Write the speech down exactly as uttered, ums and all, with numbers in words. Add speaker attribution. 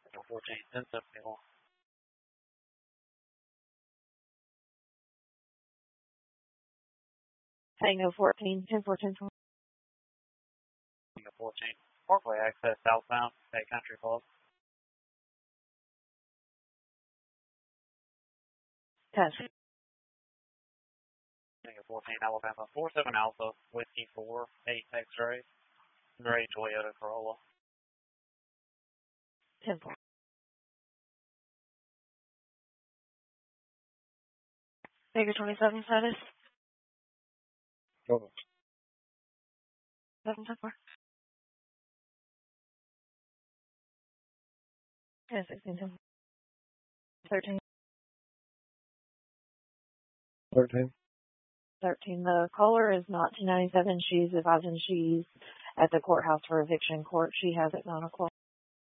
Speaker 1: fourteen, ten seventy-one.
Speaker 2: Tango fourteen, ten four, ten four.
Speaker 1: Tango fourteen, Parkway access southbound at Country Club.
Speaker 2: Test.
Speaker 1: Tango fourteen, Alabama, four seven Alpha, Whiskey four, eight X-ray, gray Toyota Corolla.
Speaker 2: ten four. Tango twenty-seven, status.
Speaker 1: Total.
Speaker 2: seven ten four. Yeah, sixteen ten. thirteen.
Speaker 1: thirteen.
Speaker 2: thirteen. The caller is not two ninety-seven. She's advising she's at the courthouse for eviction court. She has at nine o'clock.